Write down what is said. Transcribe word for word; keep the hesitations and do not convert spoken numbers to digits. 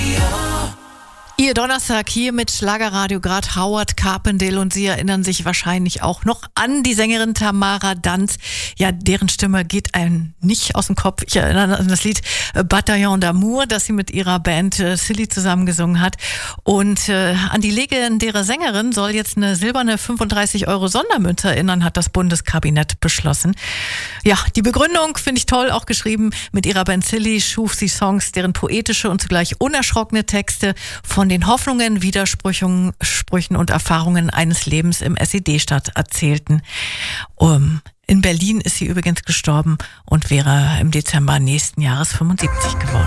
Ihr Donnerstag hier mit Schlagerradio, gerade Howard Carpendale, und Sie erinnern sich wahrscheinlich auch noch an die Sängerin Tamara Danz. Ja, deren Stimme geht einem nicht aus dem Kopf. Ich erinnere an das Lied Bataillon d'Amour, das sie mit ihrer Band äh, Silly zusammengesungen hat. Und äh, an die legendäre Sängerin soll jetzt eine silberne fünfunddreißig Euro Sondermünze erinnern, hat das Bundeskabinett beschlossen. Ja, die Begründung finde ich toll, auch geschrieben. Mit ihrer Band Silly schuf sie Songs, deren poetische und zugleich unerschrockene Texte von den Hoffnungen, Widersprüchen Sprüchen und Erfahrungen eines Lebens im S E D-Stadt erzählten. Um, in Berlin ist sie übrigens gestorben und wäre im Dezember nächsten Jahres fünfundsiebzig geworden.